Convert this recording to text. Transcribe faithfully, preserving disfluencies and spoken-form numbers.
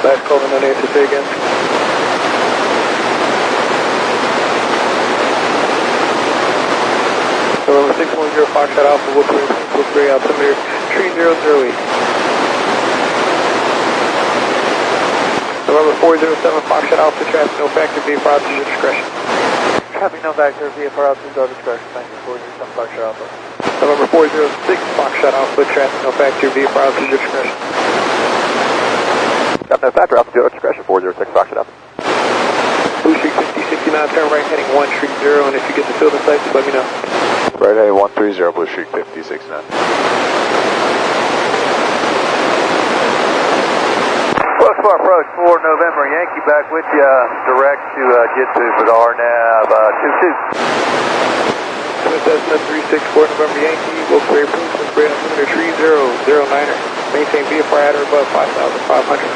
Back Coleman, no need to say again. November six one zero Foxtrot Alpha, will clear, will clear altimeter three zero zero eight. November four zero seven Foxtrot Alpha, traffic no factor, V for altitude discretion. Traffic no factor, V for altitude discretion, thank you, four zero seven Foxtrot Alpha. November four zero six Foxtrot Alpha, traffic no factor, V for altitude discretion. Traffic no factor, altitude discretion, four zero six Foxtrot Alpha. Blue Street fifty sixty-nine, turn right heading one three zero, and if you get the field in sight, just let me know. Right heading one three zero, Blue Street fifty sixty-nine. Foxtrot approach four November, Yankee back with you, direct to uh, Jitsu for the R NAV uh, two two. Cessna three six four November Yankee, will clear policeman grade altimeter three zero zero niner. Maintain V F R at or above five thousand five hundred.